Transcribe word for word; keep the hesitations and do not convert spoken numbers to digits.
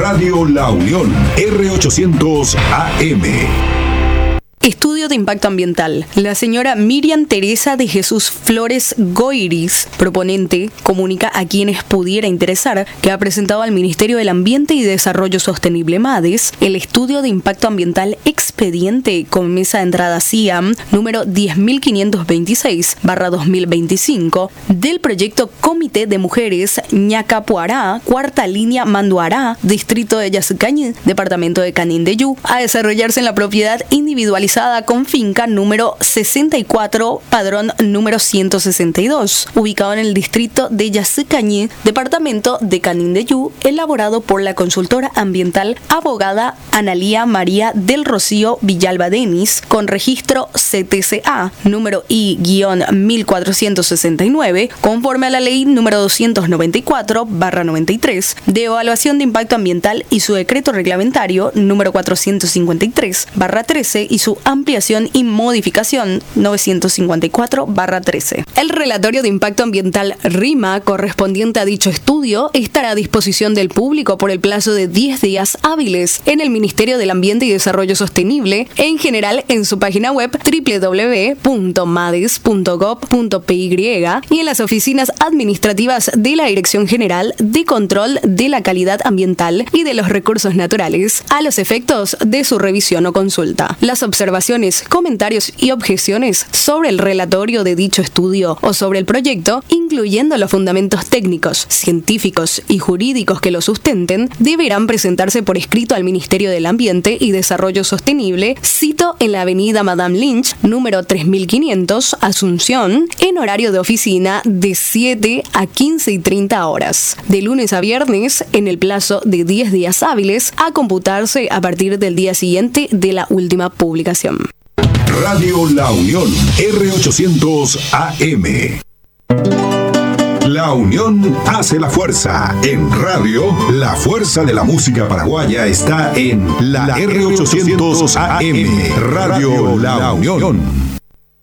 Radio La Unión, R ochocientos A M. Estudio de impacto ambiental. La señora Miriam Teresa de Jesús Flores Goiris, proponente, comunica a quienes pudiera interesar que ha presentado al Ministerio del Ambiente y Desarrollo Sostenible MADES el estudio de impacto ambiental expediente con mesa de entrada C I A M número diez mil quinientos veintiséis barra dos mil veinticinco del proyecto Comité de Mujeres Ñacapuará, cuarta línea Manduará, distrito de Yacycañí, departamento de Canindeyú, a desarrollarse en la propiedad individualizada con finca número sesenta y cuatro, padrón número ciento sesenta y dos, ubicado en el distrito de Yacycañí, departamento de Canindeyú, elaborado por la consultora ambiental abogada Analía María del Rocío Villalba Denis, con registro C T C A número I mil cuatrocientos sesenta y nueve, conforme a la ley número doscientos noventa y cuatro barra noventa y tres de evaluación de impacto ambiental y su decreto reglamentario número cuatrocientos cincuenta y tres barra trece y su ampliación y modificación novecientos cincuenta y cuatro barra trece. El relatorio de impacto ambiental RIMA correspondiente a dicho estudio estará a disposición del público por el plazo de diez días hábiles en el Ministerio del Ambiente y Desarrollo Sostenible, en general en su página web doble u doble u doble u punto mades punto gob punto p y y en las oficinas administrativas de la Dirección General de Control de la Calidad Ambiental y de los Recursos Naturales, a los efectos de su revisión o consulta. Las observaciones, comentarios y objeciones sobre el relatorio de dicho estudio o sobre el proyecto, incluyendo los fundamentos técnicos, científicos y jurídicos que lo sustenten, deberán presentarse por escrito al Ministerio del Ambiente y Desarrollo Sostenible, cito en la avenida Madame Lynch, número tres mil quinientos, Asunción, en horario de oficina de siete a quince y treinta horas, de lunes a viernes, en el plazo de diez días hábiles, a computarse a partir del día siguiente de la última publicación. Radio La Unión, R ochocientos A M. La unión hace la fuerza. En radio, la fuerza de la música paraguaya está en la R ochocientos A M, Radio La Unión.